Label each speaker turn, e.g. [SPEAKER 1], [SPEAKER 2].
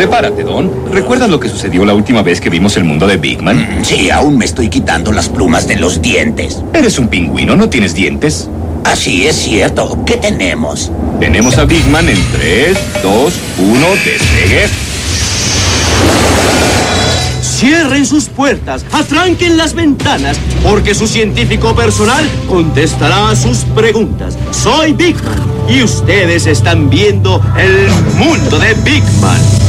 [SPEAKER 1] Prepárate, Don. ¿Recuerdas lo que sucedió la última vez que vimos el mundo de Big Man?
[SPEAKER 2] Sí, aún me estoy quitando las plumas de los dientes.
[SPEAKER 1] Eres un pingüino, ¿no tienes dientes?
[SPEAKER 2] Así es cierto. ¿Qué tenemos?
[SPEAKER 1] Tenemos a Big Man en 3, 2, 1, despegue.
[SPEAKER 3] Cierren sus puertas, atranquen las ventanas, porque su científico personal contestará a sus preguntas. Soy Big Man y ustedes están viendo el mundo de Big Man.